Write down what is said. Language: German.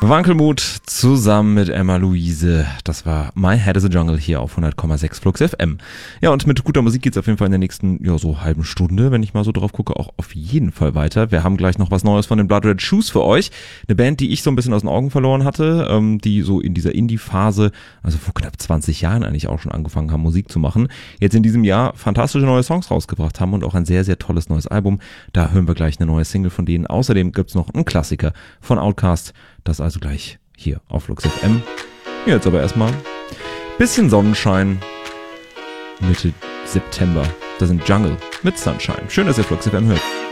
Wankelmut zusammen mit Emma Luise. Das war My Head is a Jungle hier auf 100,6 Flux FM. Ja, und mit guter Musik geht's auf jeden Fall in der nächsten, so halben Stunde, wenn ich mal so drauf gucke, auch auf jeden Fall weiter. Wir haben gleich noch was Neues von den Blood Red Shoes für euch. Eine Band, die ich so ein bisschen aus den Augen verloren hatte, die so in dieser Indie-Phase, also vor knapp 20 Jahren eigentlich auch schon angefangen haben, Musik zu machen. Jetzt in diesem Jahr fantastische neue Songs rausgebracht haben und auch ein sehr, sehr tolles neues Album. Da hören wir gleich eine neue Single von denen. Außerdem gibt's noch einen Klassiker von Outkast. Das also gleich hier auf Flux FM. Jetzt aber erstmal bisschen Sonnenschein Mitte September. Das sind Jungle mit Sunshine. Schön, dass ihr Flux FM hört.